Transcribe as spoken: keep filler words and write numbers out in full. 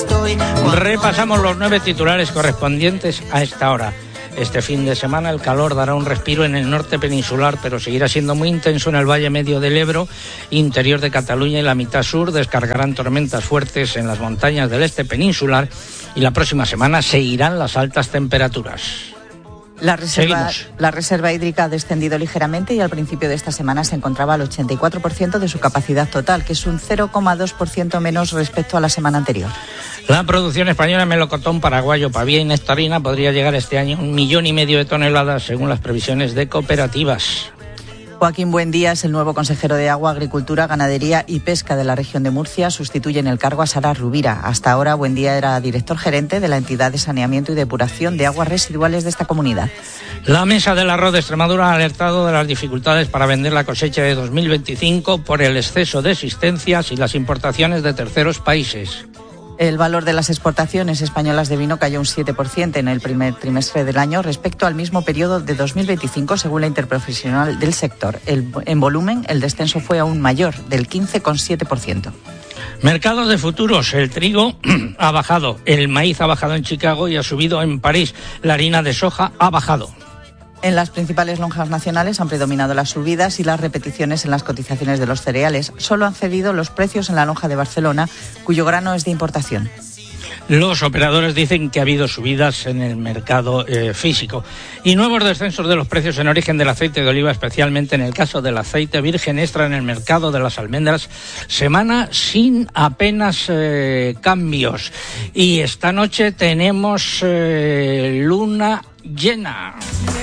estoy. Repasamos los nueve titulares correspondientes a esta hora. Este fin de semana el calor dará un respiro en el norte peninsular, pero seguirá siendo muy intenso en el valle medio del Ebro, interior de Cataluña y la mitad sur. Descargarán tormentas fuertes en las montañas del este peninsular y la próxima semana seguirán las altas temperaturas. La reserva, la reserva hídrica ha descendido ligeramente y al principio de esta semana se encontraba al ochenta y cuatro por ciento de su capacidad total, que es un cero coma dos por ciento menos respecto a la semana anterior. La producción española de melocotón paraguayo, pavía y nectarina podría llegar este año a un millón y medio de toneladas, según las previsiones de cooperativas. Joaquín Buendía es el nuevo consejero de Agua, Agricultura, Ganadería y Pesca de la región de Murcia. Sustituye en el cargo a Sara Rubira. Hasta ahora Buendía era director gerente de la entidad de saneamiento y depuración de aguas residuales de esta comunidad. La Mesa del Arroz de Extremadura ha alertado de las dificultades para vender la cosecha de dos mil veinticinco por el exceso de existencias y las importaciones de terceros países. El valor de las exportaciones españolas de vino cayó un siete por ciento en el primer trimestre del año respecto al mismo periodo de dos mil veinticinco, según la interprofesional del sector. El, en volumen, el descenso fue aún mayor, del quince coma siete por ciento. Mercados de futuros. El trigo ha bajado, el maíz ha bajado en Chicago y ha subido en París. La harina de soja ha bajado. En las principales lonjas nacionales han predominado las subidas y las repeticiones en las cotizaciones de los cereales. Solo han cedido los precios en la lonja de Barcelona, cuyo grano es de importación. Los operadores dicen que ha habido subidas en el mercado eh, físico y nuevos descensos de los precios en origen del aceite de oliva, especialmente en el caso del aceite virgen extra en el mercado de las almendras. Semana sin apenas eh, cambios. Y esta noche tenemos eh, luna llena.